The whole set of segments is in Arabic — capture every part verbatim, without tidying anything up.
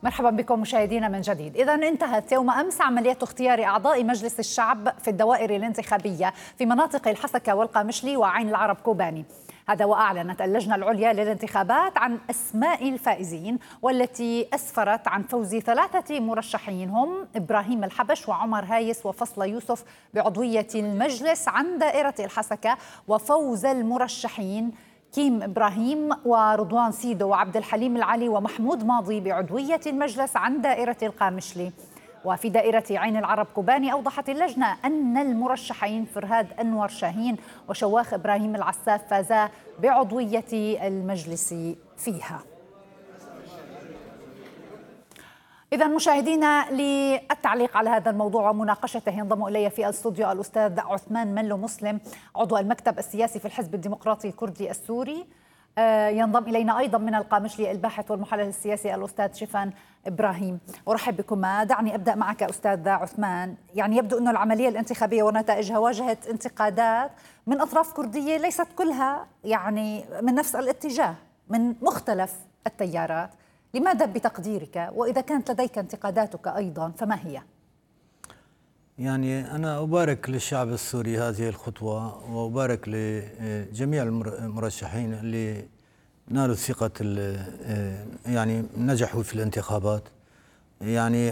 مرحبا بكم مشاهدينا من جديد. إذا انتهت يوم أمس عملية اختيار أعضاء مجلس الشعب في الدوائر الانتخابية في مناطق الحسكة والقامشلي وعين العرب كوباني. هذا وأعلنت اللجنة العليا للانتخابات عن أسماء الفائزين، والتي أسفرت عن فوز ثلاثة مرشحين هم إبراهيم الحبش وعمر هايس وفصل يوسف بعضوية المجلس عن دائرة الحسكة، وفوز المرشحين كيم إبراهيم ورضوان سيدو وعبد الحليم العلي ومحمود ماضي بعضوية المجلس عن دائرة القامشلي. وفي دائرة عين العرب كوباني أوضحت اللجنة أن المرشحين فرهاد أنور شاهين وشواخ إبراهيم العساف فازا بعضوية المجلس فيها. إذا مشاهدينا، للتعليق على هذا الموضوع ومناقشته ينضم إلي في الاستوديو الأستاذ عثمان ملو مسلم، عضو المكتب السياسي في الحزب الديمقراطي الكردي السوري. ينضم إلينا أيضا من القامشلي الباحث والمحلل السياسي الأستاذ شيفان إبراهيم. أرحب بكما. دعني أبدأ معك أستاذ عثمان. يعني يبدو أن العملية الانتخابية ونتائجها واجهت انتقادات من أطراف كردية ليست كلها يعني من نفس الاتجاه، من مختلف التيارات. لماذا بتقديرك، وإذا كانت لديك انتقاداتك أيضا فما هي؟ يعني أنا أبارك للشعب السوري هذه الخطوة، وأبارك لجميع المرشحين اللي نالوا ثقة، يعني نجحوا في الانتخابات، يعني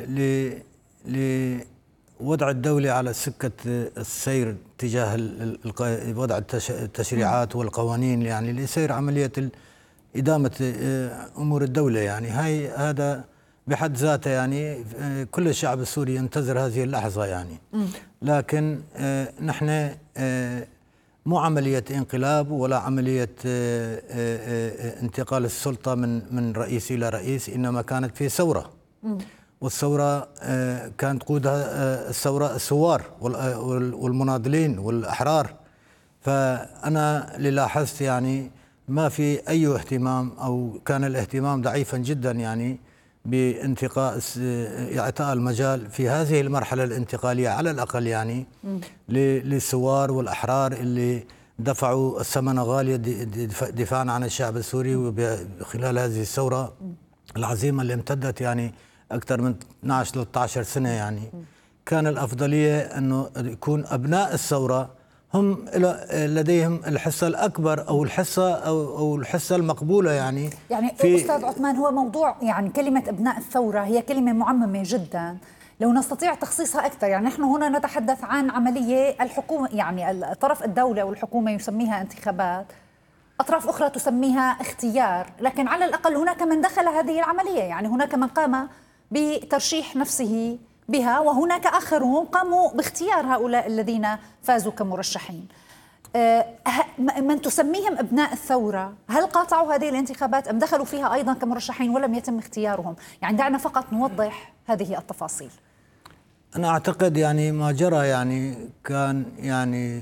لوضع الدولة على سكة السير تجاه وضع التشريعات والقوانين، يعني لسير عملية إدامة أمور الدولة. يعني هاي هذا بحد ذاته يعني كل الشعب السوري ينتظر هذه اللحظة يعني. لكن نحن مو عملية انقلاب ولا عملية انتقال السلطة من من رئيس إلى رئيس، إنما كانت في ثورة، والثورة كانت قودها الثورة الثوار والمناضلين والأحرار. فأنا اللي لاحظت يعني ما في أي اهتمام، أو كان الاهتمام ضعيفا جدا يعني بانتقاء إعطاء المجال في هذه المرحلة الانتقالية على الأقل يعني للثوار والأحرار اللي دفعوا الثمن غالية دفاعا عن الشعب السوري. وخلال هذه الثورة العظيمة اللي امتدت يعني أكثر من اثنعش ثلاثة عشر سنة، يعني كان الأفضلية أنه يكون أبناء الثورة هم لديهم الحصة الأكبر أو الحصة أو أو الحصة المقبولة يعني. يعني في أستاذ عثمان، هو موضوع يعني كلمة أبناء الثورة هي كلمة معممة جدا، لو نستطيع تخصيصها أكثر. يعني نحن هنا نتحدث عن عملية الحكومة، يعني طرف الدولة والحكومة يسميها انتخابات، أطراف أخرى تسميها اختيار، لكن على الأقل هناك من دخل هذه العملية، يعني هناك من قام بترشيح نفسه بها، وهناك آخرون قاموا باختيار هؤلاء الذين فازوا كمرشحين. من تسميهم أبناء الثورة، هل قاطعوا هذه الانتخابات أم دخلوا فيها أيضا كمرشحين ولم يتم اختيارهم؟ يعني دعنا فقط نوضح هذه التفاصيل. أنا أعتقد يعني ما جرى يعني كان يعني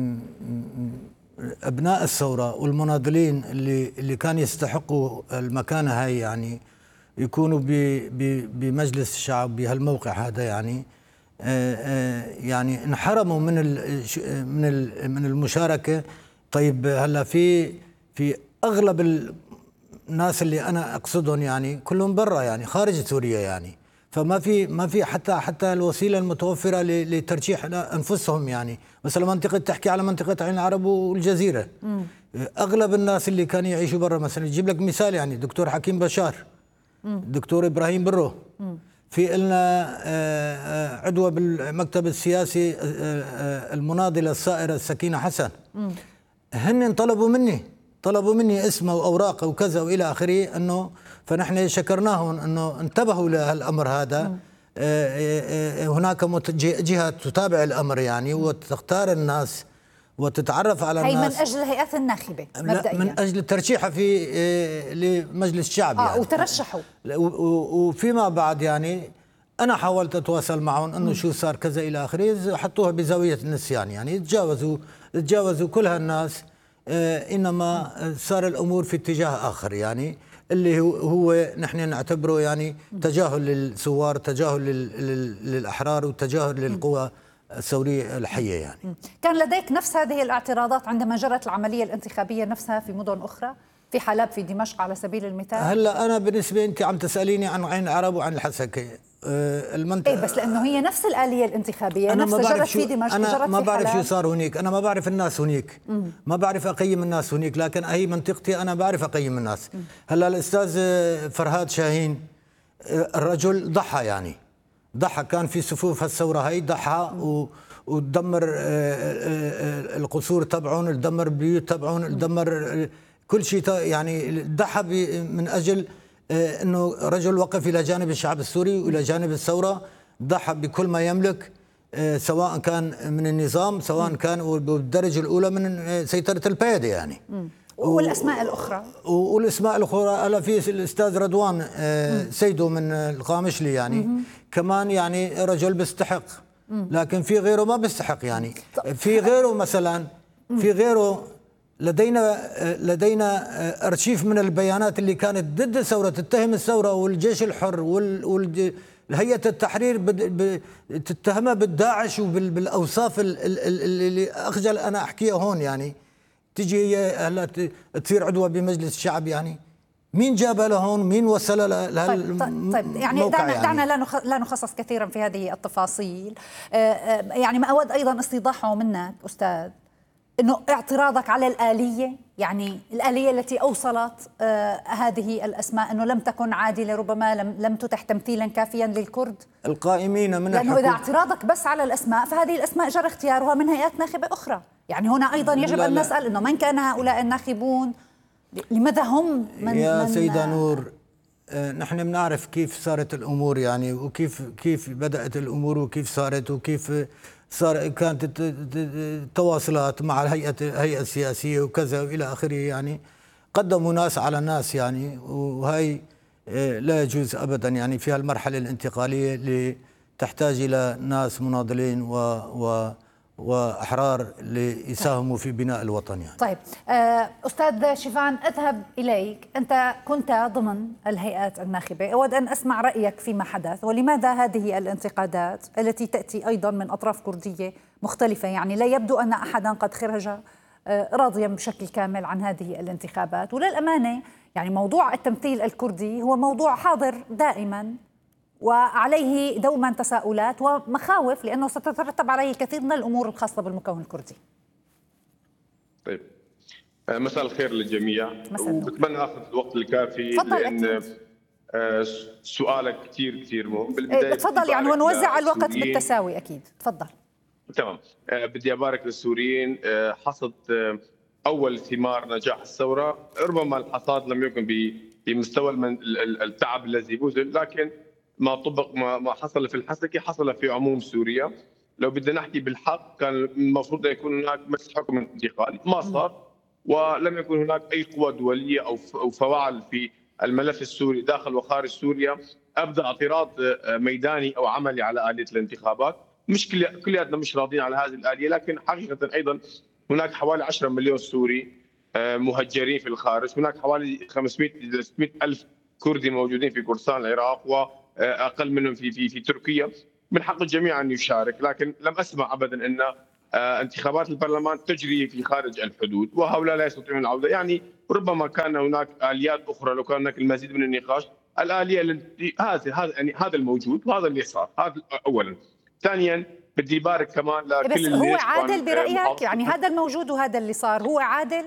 أبناء الثورة والمناضلين اللي اللي كانوا يستحقوا المكانة هاي يعني يكونوا بمجلس الشعب بهالموقع هذا، يعني يعني انحرموا من من من المشاركة. طيب هلا في في اغلب الناس اللي انا اقصدهم يعني كلهم برا، يعني خارج سوريا، يعني فما في ما في حتى حتى الوسيله المتوفره لترشيح انفسهم. يعني مثلا منطقه تحكي على منطقه عين العرب والجزيره، اغلب الناس اللي كانوا يعيشوا برا، مثلا اجيب لك مثال يعني دكتور حكيم بشار، دكتور إبراهيم برو، في لنا عضوة بالمكتب السياسي المناضلة الصائرة السكينة حسن، هن طلبوا مني طلبوا مني اسمه وأوراقه وكذا وإلى آخره، أنه فنحن شكرناهم أنه انتبهوا لهالأمر هذا. هناك جهة تتابع الأمر يعني وتختار الناس وتتعرف على هي الناس من أجل الهيئات الناخبة مبدئيا، من أجل ترشيحها في لمجلس الشعب آه يعني. وترشحوا، وفيما بعد يعني أنا حاولت أتواصل معهم أنه شو صار كذا إلى آخره، حطوها بزاوية النسيان يعني تجاوزوا تجاوزوا كل هالناس. إنما صار الأمور في اتجاه آخر يعني اللي هو, هو نحن نعتبره يعني تجاهل للثوار، تجاهل للأحرار، وتجاهل للقوى الثورية الحية يعني. كان لديك نفس هذه الاعتراضات عندما جرت العملية الانتخابية نفسها في مدن أخرى في حلب، في دمشق على سبيل المثال. هلا انا بالنسبه انت عم تساليني عن عين العرب وعن الحسكه، المنطقه ايه بس لانه هي نفس الاليه الانتخابيه، أنا نفس جرت في دمشق أنا وجرت ما في بعرف حلب. شو صار هنيك، انا ما بعرف الناس هنيك، مم. ما بعرف اقيم الناس هنيك، لكن هي منطقتي انا بعرف اقيم الناس. مم. هلا الاستاذ فرهاد شاهين الرجل ضحى، يعني ضحى، كان في صفوف الثوره هي ضحى و ودمر القصور تبعهم، دمر البيوت تبعهم، دمر كل شيء، يعني ضحى من اجل انه رجل وقف الى جانب الشعب السوري والى جانب الثوره، ضحى بكل ما يملك، سواء كان من النظام سواء كان بالدرجه الاولى من سيطره البيادة يعني. والاسماء الاخرى والاسماء الاخرى هلا في الاستاذ رضوان سيدو من القامشلي يعني مم. كمان يعني رجل بيستحق، لكن في غيره ما بيستحق، يعني في غيره مثلا في غيره لدينا لدينا ارشيف من البيانات اللي كانت ضد الثوره، تتهم الثوره والجيش الحر والهيئه التحرير تتهمها بالداعش وبالاوصاف اللي اخجل انا احكيها هون، يعني تجي هي هلا تصير عضوه بمجلس الشعب، يعني مين جابها لهون؟ مين وصلها لهال طيب, طيب يعني دعنا يعني. دعنا لا لا نخصص كثيرا في هذه التفاصيل. يعني ما اود ايضا استيضاحه منك استاذ انه اعتراضك على الآلية، يعني الآلية التي اوصلت آه هذه الاسماء انه لم تكن عادلة، ربما لم لم تتح تمثيلا كافيا للكرد القائمين من لانه اذا اعتراضك بس على الاسماء فهذه الاسماء جرى اختيارها من هيئات ناخبة اخرى، يعني هنا ايضا يجب لا ان لا. نسأل انه من كان هؤلاء الناخبون، لماذا هم من يا من سيدة نور، آه نحن بنعرف كيف صارت الامور، يعني وكيف كيف بدأت الامور وكيف صارت وكيف صار كانت تواصلات مع الهيئة الهيئة السياسية وكذا وإلى آخره، يعني قدموا ناس على ناس، يعني وهي لا يجوز أبدا، يعني في هالمرحلة الانتقالية اللي تحتاج إلى ناس مناضلين و, و وأحرار ليساهموا في بناء الوطن يعني. طيب أستاذ شيفان، أذهب إليك، أنت كنت ضمن الهيئات الناخبة، أود أن أسمع رأيك فيما حدث، ولماذا هذه الانتقادات التي تأتي أيضا من أطراف كردية مختلفة، يعني لا يبدو أن أحدا قد خرج راضيا بشكل كامل عن هذه الانتخابات، وللأمانة يعني موضوع التمثيل الكردي هو موضوع حاضر دائما وعليه دوما تساؤلات ومخاوف، لأنه ستترتب عليه الكثير من الأمور الخاصة بالمكون الكردي. طيب مساء الخير للجميع، وبتمنى اخذ الوقت الكافي لان أكيد. سؤالك كثير كثير مهم. بالبدايه تفضل يعني ونوزع الوقت بالتساوي. اكيد تفضل. تمام. بدي ابارك للسوريين، حصد اول ثمار نجاح الثوره، ربما الحصاد لم يكن بمستوى التعب الذي بذل، لكن ما طبق ما حصل في الحسكه حصل في عموم سوريا. لو بدنا نحكي بالحق كان المفروض ان يكون هناك مجلس حكم انتقالي، ما صار، ولم يكن هناك اي قوى دوليه او فواعل في الملف السوري داخل وخارج سوريا ابدا اعتراض ميداني او عملي على اليه الانتخابات. مش كلياتنا مش راضيين على هذه الاليه، لكن حقيقه ايضا هناك حوالي عشرة مليون سوري مهجرين في الخارج، هناك حوالي خمسمئة إلى ستمئة ألف كردي موجودين في كردستان العراق واقل منهم في في في تركيا. من حق الجميع ان يشارك، لكن لم اسمع ابدا ان انتخابات البرلمان تجري في خارج الحدود وهؤلاء لا يستطيعون العوده. يعني ربما كان هناك اليات اخرى لو كان هناك المزيد من النقاش. الاليه التي هذا هذا يعني هذا الموجود وهذا اللي صار، هذا اولا. ثانيا بدي بارك كمان لكل اللي هو عادل برايك؟ يعني هذا الموجود وهذا اللي صار هو عادل؟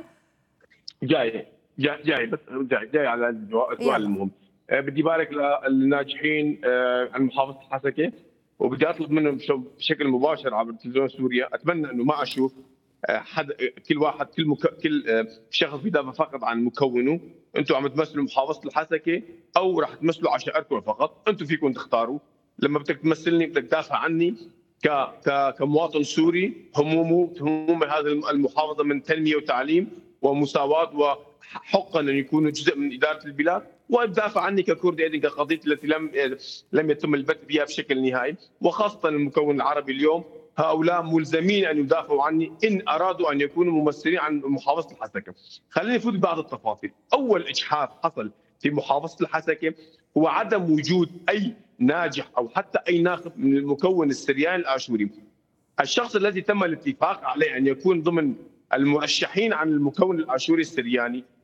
جاي جاي جاي بس جاي, جاي على السؤال المهم. بدي بارك للناجحين عن محافظه الحسكه، وبدي اطلب منهم بشكل مباشر عبر تلفزيون سوريا، اتمنى انه ما اشوف حد كل واحد كل مك... كل شخص بيدافع فقط عن مكونه. انتم عم تمثلوا محافظه الحسكه او راح تمثلوا عشائركم فقط، انتم فيكم تختاروا. لما بدك تمثلني بدك تدافع عني ك... ك... كمواطن سوري، همومه هموم هذه المحافظه من تنميه وتعليم ومساواه وحقا ان يكونوا جزء من اداره البلاد، وادافع عني ككردي ايضا كقضيتي التي لم لم يتم البت بها بشكل نهائي، وخاصه المكون العربي اليوم هؤلاء ملزمين ان يدافعوا عني ان ارادوا ان يكونوا ممثلين عن محافظه الحسكه. خليني افوت ببعض التفاصيل. اول اجحاف حصل في محافظه الحسكه هو عدم وجود اي ناجح او حتى اي ناخب من المكون السرياني الاشوري. الشخص الذي تم الاتفاق عليه ان يكون ضمن المرشحين عن المكون الاشوري السرياني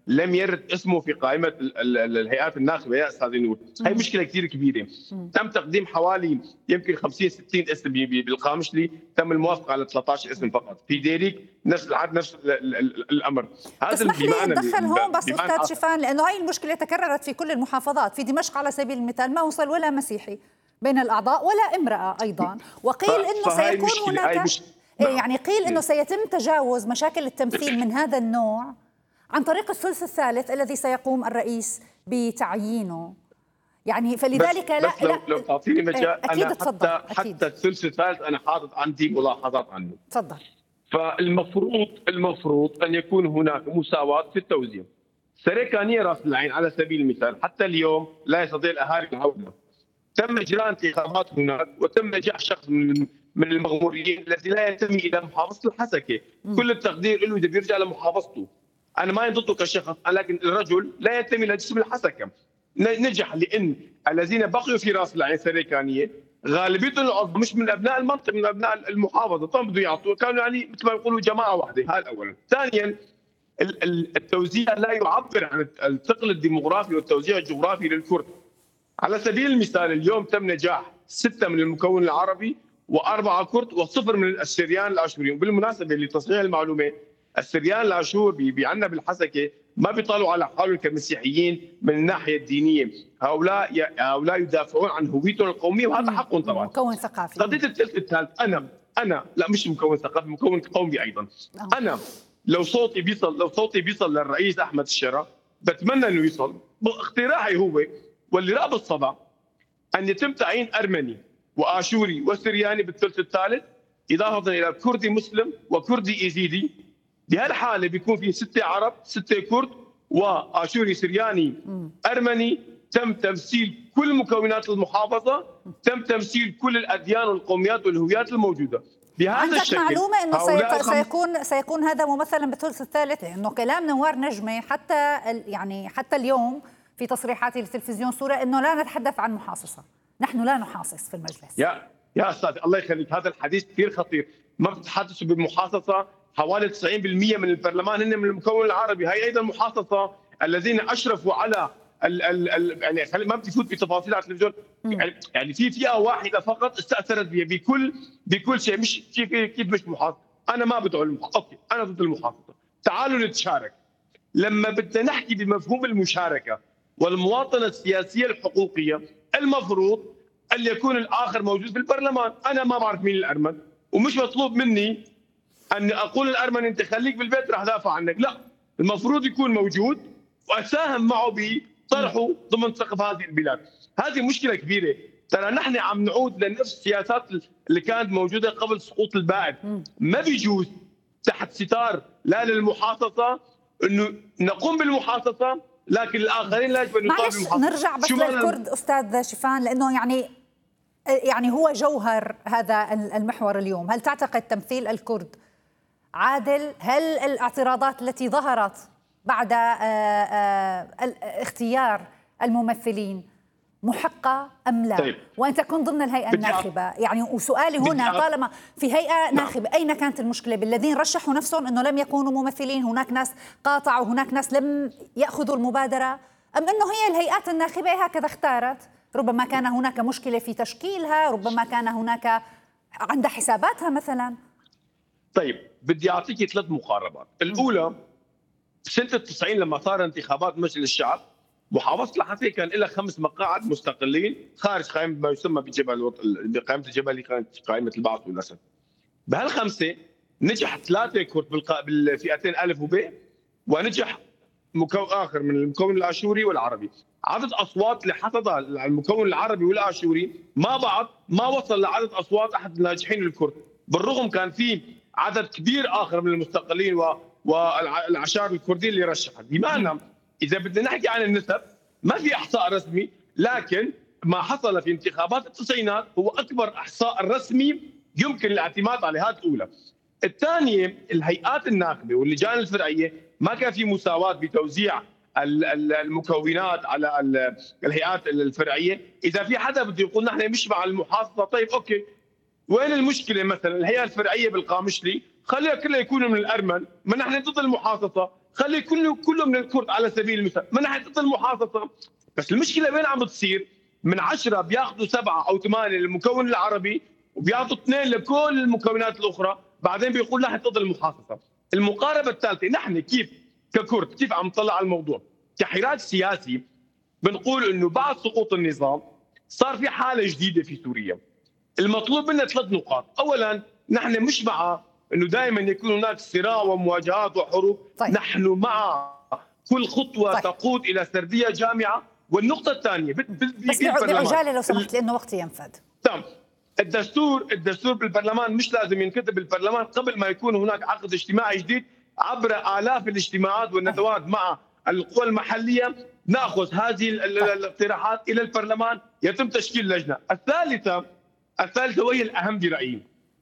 لم يرد اسمه في قائمه ال ال ال الهيئات الناخبه يا استاذ نور. هي مشكله كثير كبيره. تم تقديم حوالي يمكن خمسين ستين اسم بالقامشلي، تم الموافقه على ثلاثة عشر اسم فقط. في ديريك نفس العد نفس ال ال ال الامر. هذا تسمح لي اتدخل هون بس استاذ شيفان، لانه هاي المشكله تكررت في كل المحافظات. في دمشق على سبيل المثال ما وصل ولا مسيحي بين الاعضاء ولا امراه ايضا، وقيل انه سيكون هناك يعني قيل انه سيتم تجاوز مشاكل التمثيل من هذا النوع عن طريق الثلث الثالث الذي سيقوم الرئيس بتعيينه. يعني فلذلك بس لا بس لو, لو تعطيني مجال أكيد انا تفضل. حتى أكيد. حتى الثلث الثالث انا حاطط عندي ملاحظات عنه. تفضل. فالمفروض المفروض ان يكون هناك مساواه في التوزيع. سريكانيه راس العين على سبيل المثال حتى اليوم لا يستطيع الاهالي العوده. تم اجراء انتخابات هناك وتم نجاح شخص من من المغمورين الذي لا ينتمي الى محافظه الحسكه، كل التقدير له اذا بيرجع لمحافظته. انا ما ضده كشخص، لكن الرجل لا ينتمي الى جسم الحسكه. نجح لان الذين بقيوا في راس العين سريكانيه غالبيتهم العظمى مش من ابناء المنطقه، من ابناء المحافظه، طبعا بده يعطوا كانوا يعني مثل ما يقولوا جماعه واحده. هذا اولا. ثانيا التوزيع لا يعبر عن الثقل الديموغرافي والتوزيع الجغرافي للكرد. على سبيل المثال اليوم تم نجاح سته من المكون العربي واربعه كرد وصفر من السريان الاشوريين. وبالمناسبه لتصحيح المعلومه السريان الاشور عندنا بالحسكه ما بيطالوا على حالهم كمسيحيين من الناحيه الدينيه، هؤلاء هؤلاء يدافعون عن هويتهم القوميه وهذا حقهم طبعا. مكون ثقافي. قضيه الثلث الثالث انا انا لا مش مكون ثقافي، مكون قومي ايضا. أوه. انا لو صوتي بيصل لو صوتي بيصل للرئيس احمد الشرا بتمنى انه يصل. اقتراحي هو واللي راب الصدى ان يتم تعيين ارمني واشوري وسرياني بالثلث الثالث اضافه الى كردي مسلم وكردي ايزيدي. بهالحاله بيكون في سته عرب، سته كرد واشوري سرياني ارمني. تم تمثيل كل مكونات المحافظه، تم تمثيل كل الاديان والقوميات والهويات الموجوده. بهذا عندك الشكل معلومه انه سيك... خم... سيكون سيكون هذا ممثلا بالثلث الثالث؟ لانه كلام نوار نجمه حتى ال... يعني حتى اليوم في تصريحاته لتلفزيون سوريا انه لا نتحدث عن محاصصه، نحن لا نحاصص في المجلس. يا يا استاذ الله يخليك، هذا الحديث كثير خطير. ما بتتحدثوا بالمحاصصه، حوالي تسعين بالمئة من البرلمان هن من المكون العربي. هي ايضا محاصصه الذين اشرفوا على ال ال ال يعني ما بدي افوت بتفاصيل على التلفزيون. يعني يعني في فئه واحده فقط استاثرت بكل بكل شيء. مش كيف كيف مش محاصصه؟ انا ما بدعو المحاصصه، اوكي انا ضد المحاصصه. تعالوا نتشارك. لما بدنا نحكي بمفهوم المشاركه والمواطنه السياسيه الحقوقيه المفروض ان يكون الاخر موجود في البرلمان. انا ما بعرف مين الارمن ومش مطلوب مني ان اقول الارمني انت خليك بالبيت رح دافع عنك، لا، المفروض يكون موجود واساهم معه بطرحه ضمن سقف هذه البلاد. هذه مشكله كبيره. ترى نحن عم نعود لنفس السياسات اللي كانت موجوده قبل سقوط البائد. ما بيجوز تحت ستار لا للمحاصصه انه نقوم بالمحاصصه، لكن الاخرين لا يجب ان يطالبوا بالمحاصصه. نرجع بس للكرد استاذ شيفان، لانه يعني يعني هو جوهر هذا المحور اليوم. هل تعتقد تمثيل الكرد عادل؟ هل الاعتراضات التي ظهرت بعد اختيار الممثلين محقة أم لا؟ طيب. وأنت كنت ضمن الهيئة الناخبة، يعني وسؤالي هنا طالما في هيئة ناخبة أين كانت المشكلة؟ بالذين رشحوا نفسهم أنه لم يكونوا ممثلين؟ هناك ناس قاطعوا، هناك ناس لم يأخذوا المبادرة، أم أنه هي الهيئات الناخبة هكذا اختارت؟ ربما كان هناك مشكلة في تشكيلها، ربما كان هناك عندها حساباتها مثلا. طيب بدي أعطيك ثلاث مقاربات. الأولى سنة التسعين لما صار انتخابات مجلس الشعب، محافظة الحسكة كان لها خمس مقاعد مستقلين خارج قائمة ما يسمى بجبل قائمة الجبل اللي كانت قائمة البعث والأسد. بهالخمسة نجح ثلاثة كرد بالفئتين ألف وب، ونجح مكون آخر من المكون الآشوري والعربي. عدد أصوات اللي حصدها المكون العربي والآشوري ما بعض ما وصل لعدد أصوات أحد الناجحين الكرد، بالرغم كان في عدد كبير آخر من المستقلين و والعشائر الكردية اللي رشحت. بمعنى إذا بدنا نحكي عن النسب ما في إحصاء رسمي، لكن ما حصل في انتخابات التسعينات هو أكبر إحصاء رسمي يمكن الاعتماد عليه. هذا الأولى. الثانية الهيئات الناخبة واللجان الفرعية ما كان في مساواة بتوزيع المكونات على الهيئات الفرعية. إذا في حدا بده يقول نحن مش مع المحاصصة، طيب أوكي وين المشكلة؟ مثلا الهيئة الفرعية بالقامشلي خليها كلها يكونوا من الأرمن، ما نحن ضد المحاصصة، خلي كله كله من الكرد على سبيل المثال من ناحيه المحافظه. بس المشكله وين عم بتصير؟ من عشرة بياخذوا سبعه او ثمانيه للمكون العربي وبيعطوا اثنين لكل المكونات الاخرى، بعدين بيقول ناحيه ضد المحافظه. المقاربه الثالثه نحن كيف ككرد كيف عم نطلع على الموضوع؟ كحراك سياسي بنقول انه بعد سقوط النظام صار في حاله جديده في سوريا. المطلوب منا ثلاث نقاط، اولا نحن مش مع انه دائما يكون هناك صراع ومواجهات وحروب، طيب. نحن مع كل خطوه طيب. تقود الى سرديه جامعه. والنقطه الثانيه بس بعجاله لو سمحت لانه وقتي ينفذ. تمام. الدستور الدستور بالبرلمان مش لازم ينكتب بالبرلمان قبل ما يكون هناك عقد اجتماعي جديد عبر آلاف الاجتماعات والندوات مع القوى المحليه. ناخذ هذه الاقتراحات الى البرلمان، يتم تشكيل لجنه. الثالثه الثالثه وهي الاهم برايي،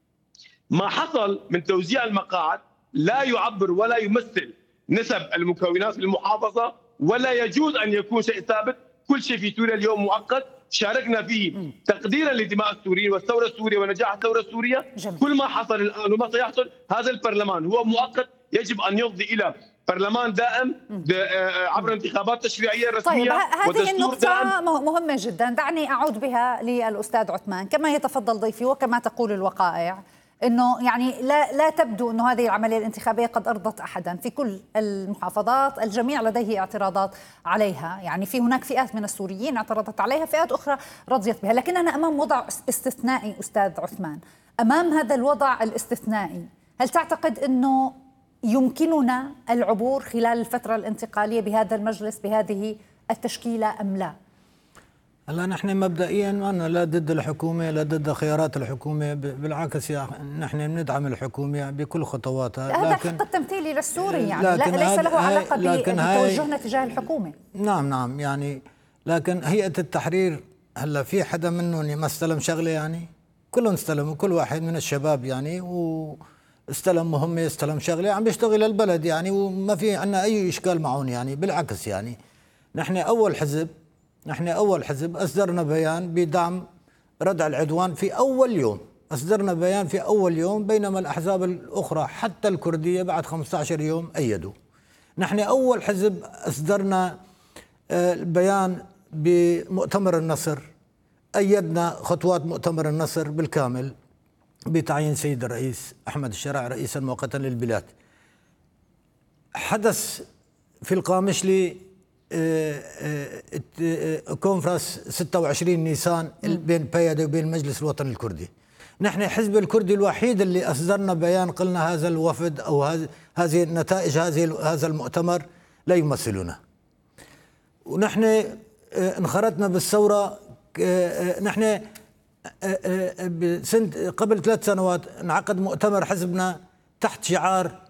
ما حصل من توزيع المقاعد لا يعبر ولا يمثل نسب المكونات في المحافظه، ولا يجوز ان يكون شيء ثابت. كل شيء في سوريا اليوم مؤقت، شاركنا فيه تقديرا لدماء السوريين والثوره السوريه ونجاح الثوره السوريه. جميل. كل ما حصل الان وما سيحصل، هذا البرلمان هو مؤقت، يجب ان يفضي الى برلمان دائم عبر انتخابات تشريعيه رسميه. طيب هذه النقطة مهمة جدا، دعني أعود بها للأستاذ عثمان. كما يتفضل ضيفي وكما تقول الوقائع انه يعني لا لا تبدو انه هذه العمليه الانتخابيه قد ارضت احدا في كل المحافظات، الجميع لديه اعتراضات عليها، يعني في هناك فئات من السوريين اعترضت عليها، فئات اخرى رضيت بها، لكننا امام وضع استثنائي. استاذ عثمان، امام هذا الوضع الاستثنائي هل تعتقد انه يمكننا العبور خلال الفتره الانتقاليه بهذا المجلس بهذه التشكيله ام لا؟ هلا نحن مبدئيا ما لا ضد الحكومه لا ضد خيارات الحكومه، بالعكس يا نحن بندعم الحكومه بكل خطواتها. هذا الحق التمثيلي للسوري يعني لا ليس له علاقه بتوجهنا تجاه الحكومه. نعم نعم يعني لكن هيئه التحرير هلا في حدا منهم ما استلم شغله؟ يعني كلهم استلموا، كل واحد من الشباب يعني واستلم مهمه استلم شغله عم بيشتغل البلد يعني، وما في عندنا اي اشكال معهم يعني، بالعكس يعني نحن اول حزب نحن أول حزب أصدرنا بيان بدعم ردع العدوان في أول يوم، أصدرنا بيان في أول يوم، بينما الأحزاب الأخرى حتى الكردية بعد خمسة عشر يوم أيدوا. نحن أول حزب أصدرنا بيان بمؤتمر النصر، أيدنا خطوات مؤتمر النصر بالكامل بتعيين سيد الرئيس أحمد الشرع رئيسا مؤقتا للبلاد. حدث في القامشلي كونفرنس ستة وعشرين نيسان بين بيادة وبين المجلس الوطني الكردي. نحن حزب الكردي الوحيد اللي أصدرنا بيان قلنا هذا الوفد أو هذه النتائج هذه هذا المؤتمر لا يمثلنا. ونحن انخرطنا بالثورة. نحن بسنة قبل ثلاث سنوات انعقد مؤتمر حزبنا تحت شعار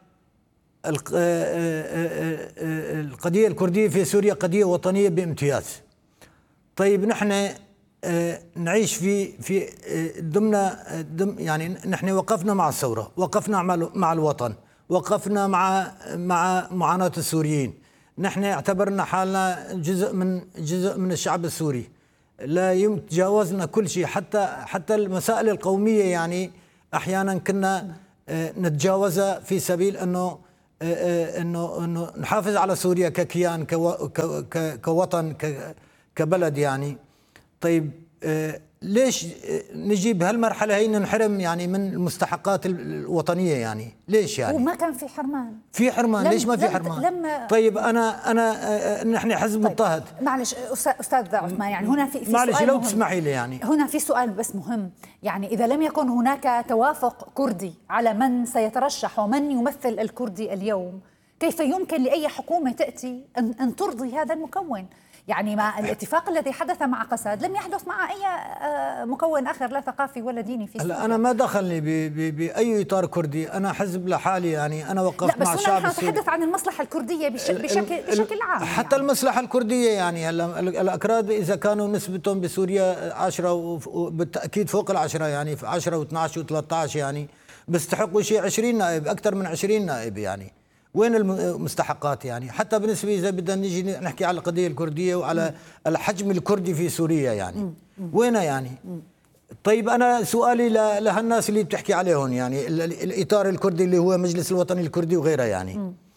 القضية الكردية في سوريا قضية وطنية بامتياز. طيب نحن نعيش في في ضمن يعني نحن وقفنا مع الثورة، وقفنا مع الوطن، وقفنا مع مع معاناة السوريين. نحن اعتبرنا حالنا جزء من جزء من الشعب السوري، لا يمكن تجاوزنا كل شيء، حتى حتى المسائل القومية يعني احيانا كنا نتجاوزها في سبيل انه انه انه نحافظ على سوريا ككيان كوطن كبلد يعني. طيب ليش نجي بهالمرحله هي ننحرم يعني من المستحقات الوطنيه يعني؟ ليش يعني؟ وما كان في حرمان. في حرمان، ليش ما في حرمان؟ لما طيب انا انا نحن حزب طيب مضطهد. معلش استاذ عثمان يعني هنا في, في معلش سؤال لو مهم. تسمحي لي يعني هنا في سؤال بس مهم، يعني اذا لم يكن هناك توافق كردي على من سيترشح ومن يمثل الكردي اليوم، كيف يمكن لاي حكومه تاتي ان, أن ترضي هذا المكون؟ يعني مع الاتفاق الذي حدث مع قسد لم يحدث مع اي مكون اخر لا ثقافي ولا ديني في سوريا. هلا انا ما دخلني باي اطار كردي، انا حزب لحالي يعني، انا وقفت مع الشعب السوري. لا بس نتحدث عن المصلحه الكرديه بشكل بشكل عام. حتى يعني المصلحه الكرديه يعني هلا الاكراد اذا كانوا نسبتهم بسوريا عشرة وبالتاكيد فوق العشرة يعني في عشرة واثنعش وثلاثة عشر يعني بيستحقوا شيء عشرين نائب، اكثر من عشرين نائب يعني. وين المستحقات يعني؟ حتى بالنسبه اذا بدنا نيجي نحكي على القضيه الكرديه وعلى الحجم الكردي في سوريا يعني وينها يعني؟ طيب انا سؤالي لهالناس اللي بتحكي عليهم يعني الاطار الكردي اللي هو مجلس الوطني الكردي وغيره يعني،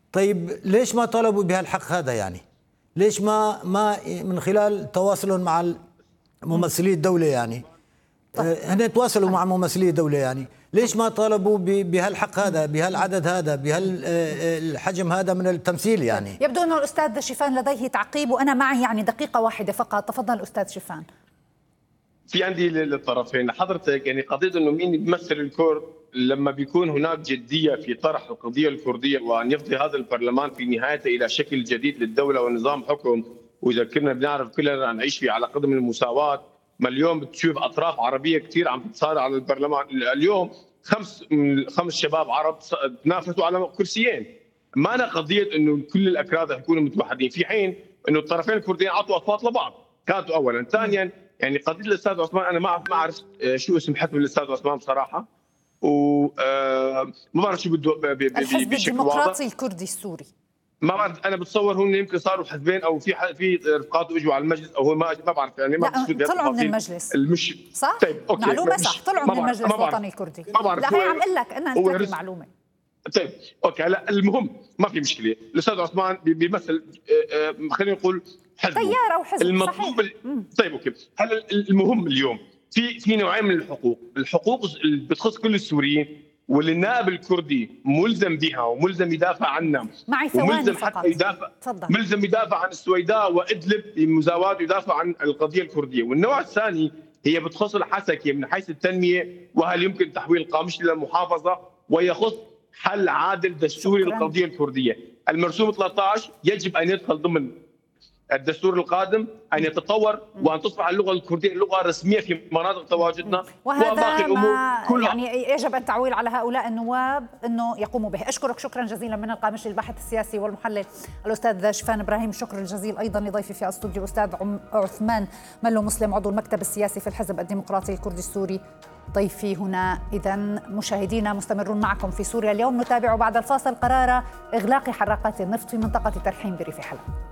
طيب ليش ما طالبوا بهالحق هذا يعني؟ ليش ما ما من خلال تواصلهم مع ممثلي الدولة يعني؟ هن تواصلوا مع ممثلي الدولة يعني، ليش ما طالبوا بهالحق هذا، بهالعدد هذا، بهالحجم هذا من التمثيل يعني؟ يبدو أنه الأستاذ شيفان لديه تعقيب وأنا معي يعني دقيقة واحدة فقط. تفضل أستاذ شيفان. في عندي للطرفين حضرتك يعني قضية أنه مين بيمثل الكرد، لما بيكون هناك جدية في طرح القضية الكردية وأن يفضي هذا البرلمان في نهايته إلى شكل جديد للدولة ونظام حكم، وإذا كنا بنعرف كلنا نعيش في على قدم المساواة، ما اليوم بتشوف أطراف عربية كثير عم تتصارع على البرلمان. اليوم خمس خمس شباب عرب تنافسوا على كرسيين. ما أنا قضية أنه كل الأكراد يكونوا متوحدين، في حين أنه الطرفين الكرديين عطوا أصوات لبعض كانت أولا. ثانيا يعني قضيه الاستاذ عثمان انا ما ما اعرف شو اسم حكم الاستاذ عثمان بصراحه، وما بعرف شو بده الحزب الديمقراطي الكردي السوري. ما بعرف، انا بتصور هن يمكن صاروا حزبين او في في رفقاته اجوا على المجلس او هو ما ما بعرف يعني. ما لا طلعوا من المجلس المش صح؟ طيب اوكي معلومه صح، طلعوا من المجلس الوطني الكردي. ما بعرف. لا هي عم اقول لك انا انتهت المعلومه. طيب اوكي هلا المهم ما في مشكله، الاستاذ عثمان بيمثل خلينا نقول حزب تيار او حزب المطلوب. طيب اوكي هلا المهم اليوم في في نوعين من الحقوق، الحقوق اللي بتخص كل السوريين واللي النائب الكردي ملزم بها وملزم يدافع عنها، معي ثواني فقط. يدافع تفضل. ملزم يدافع عن السويداء وادلب بمزاواه ويدافع عن القضيه الكرديه. والنوع الثاني هي بتخص الحسكه من حيث التنميه وهل يمكن تحويل قامشلي للمحافظه، ويخص حل عادل دستوري للقضيه الكرديه. المرسوم ثلاثة عشر يجب ان يدخل ضمن الدستور القادم، ان يتطور وان تصبح اللغه الكرديه لغه رسميه في مناطق تواجدنا، وهذا ما كلها يعني يجب التعويل على هؤلاء النواب انه يقوموا به. اشكرك شكرا جزيلا من القامشلي الباحث السياسي والمحلل الاستاذ شيفان ابراهيم. شكر الجزيل ايضا لضيفي في الاستوديو الاستاذ عثمان ملو مسلم عضو المكتب السياسي في الحزب الديمقراطي الكردي السوري ضيفي هنا. إذا مشاهدينا مستمرون معكم في سوريا اليوم. نتابع بعد الفاصل قرار إغلاق حراقات النفط في منطقة ترحيم بريف حلب.